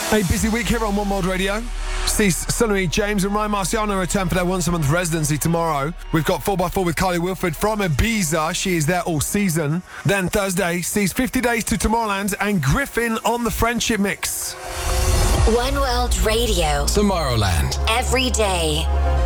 A busy week here on One World Radio. Cease, Sunny, James and Ryan Marciano return for their once-a-month residency tomorrow. We've got 4x4 with Kylie Wilford from Ibiza. She is there all season. Then Thursday sees 50 Days to Tomorrowland and Griffin on the Friendship Mix. One World Radio. Tomorrowland. Every day.